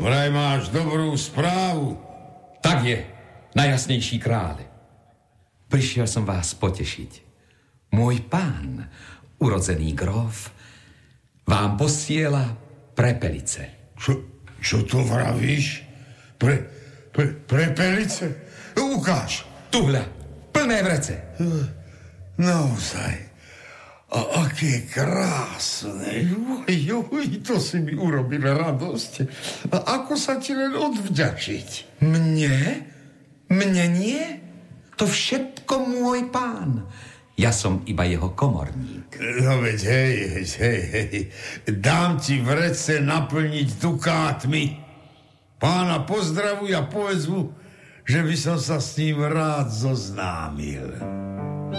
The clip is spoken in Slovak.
Vraj máš dobrú správu. Tak je, najjasnejší kráľ. Prišiel som vás potešiť. Môj pán, urodzený gróf, vám posiela prepelice. Čo to vravíš? Prepelice? Ukáž. Tuhľa, plné vrece. Naozaj. A aké krásne. To si mi urobil radosť. A ako sa ti len odvďačiť? Mne? Mne nie? To všetko môj pán. Ja som iba jeho komorník. No veď, hej. Dám ti vrece naplniť dukátmi. Pána pozdravuj a povedz mu, že by som sa s ním rád zoznámil.